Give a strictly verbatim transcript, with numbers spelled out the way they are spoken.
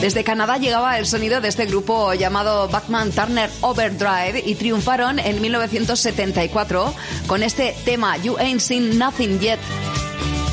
Desde Canadá llegaba el sonido de este grupo llamado Bachman Turner Overdrive y triunfaron en mil novecientos setenta y cuatro con este tema You Ain't Seen Nothing Yet.